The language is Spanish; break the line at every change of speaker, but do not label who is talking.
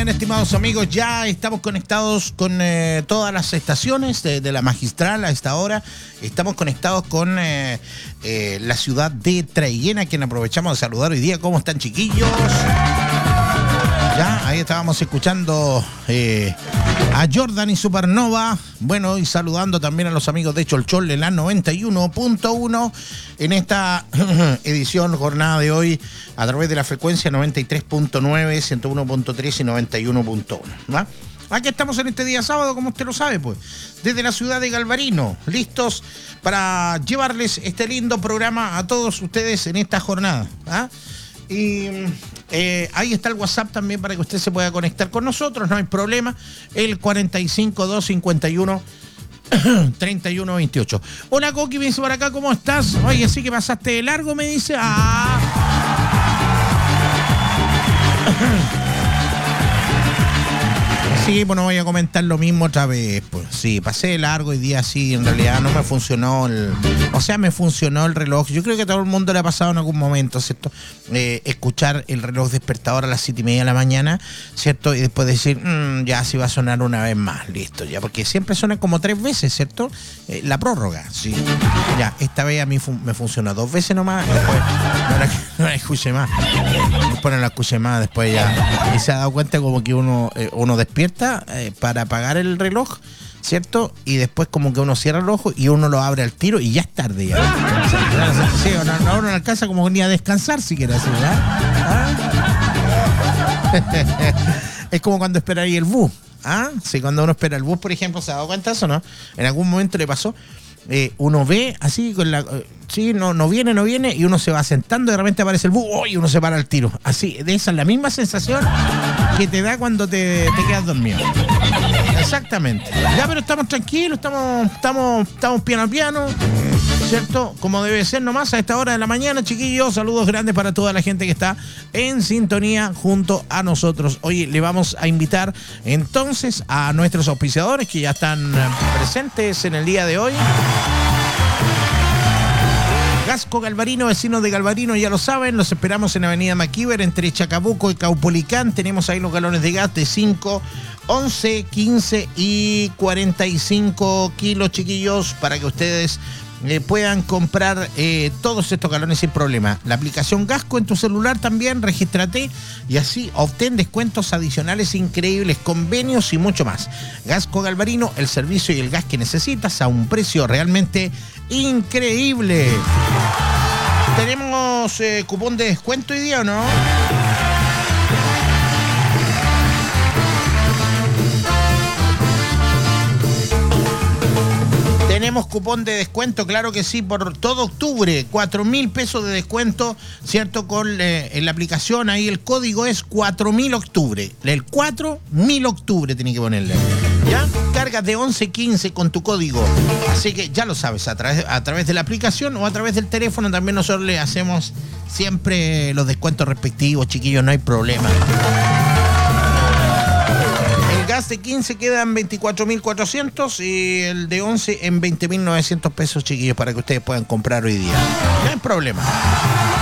bien, estimados amigos, ya estamos conectados con todas las estaciones de la magistral a esta hora. Estamos conectados con la ciudad de Traiguén, a quien aprovechamos de saludar hoy día. ¿Cómo están, chiquillos? Ya, ahí estábamos escuchando a Jordan y Supernova. Bueno, y saludando también a los amigos de Cholchol en la 91.1 en esta edición, jornada de hoy, a través de la frecuencia 93.9, 101.3 y 91.1. ¿Va? Aquí estamos en este día sábado, como usted lo sabe, pues, desde la ciudad de Galvarino, listos para llevarles este lindo programa a todos ustedes en esta jornada. ¿Ah? Y ahí está el WhatsApp también para que usted se pueda conectar con nosotros, no hay problema, el 45251 3128. Hola, Coqui, me dice por acá, ¿cómo estás? Oye, sí que pasaste de largo, me dice. Sí, pues no voy a comentar lo mismo otra vez. Pues sí, pasé de largo hoy día, sí, en realidad no me funcionó me funcionó el reloj. Yo creo que a todo el mundo le ha pasado en algún momento, ¿cierto? Escuchar el reloj despertador a las 7:30 de la mañana, ¿cierto? Y después decir, ya sí va a sonar una vez más, listo, ya, porque siempre suena como 3 veces, ¿cierto? La prórroga, sí. Ya, esta vez a mí me funcionó 2 veces nomás, después no la escuché más. Después no la escuché más, después ya. Y se ha dado cuenta como que uno despierta para apagar el reloj, ¿cierto? Y después como que uno cierra el ojo y uno lo abre al tiro y ya es tarde ya. Sí, uno no alcanza como ni a descansar siquiera así, Es como cuando esperáis el bus. Sí, cuando uno espera el bus, por ejemplo, ¿se ha dado cuenta de eso, no? En algún momento le pasó. Uno ve así con no viene y uno se va sentando y de repente aparece el bus y uno se para al tiro. Así, esa es la misma sensación que te da cuando te quedas dormido. Exactamente. Ya, pero estamos tranquilos, estamos piano a piano, ¿cierto? Como debe ser nomás a esta hora de la mañana, chiquillos. Saludos grandes para toda la gente que está en sintonía junto a nosotros. Hoy le vamos a invitar entonces a nuestros auspiciadores que ya están presentes en el día de hoy. Gasco Galvarino, vecinos de Galvarino, ya lo saben, los esperamos en Avenida Maquiver, entre Chacabuco y Caupolicán. Tenemos ahí los galones de gas de 5, 11, 15 y 45 kilos, chiquillos, para que ustedes puedan comprar todos estos galones sin problema. La aplicación Gasco en tu celular también, regístrate y así obtén descuentos adicionales increíbles, convenios y mucho más. Gasco Galvarino, el servicio y el gas que necesitas a un precio realmente increíble. ¿Tenemos cupón de descuento hoy día o no? Tenemos cupón de descuento, claro que sí, por todo octubre, 4.000 pesos de descuento, ¿cierto? Con en la aplicación, ahí el código es 4.000 octubre. El 4.000 octubre tiene que ponerle. ¿Ya? Cargas de 11.15 con tu código. Así que ya lo sabes, a través de la aplicación o a través del teléfono también nosotros le hacemos siempre los descuentos respectivos, chiquillos, no hay problema. El gas de 15 queda en 24.400 y el de 11 en 20.900 pesos, chiquillos, para que ustedes puedan comprar hoy día. No hay problema.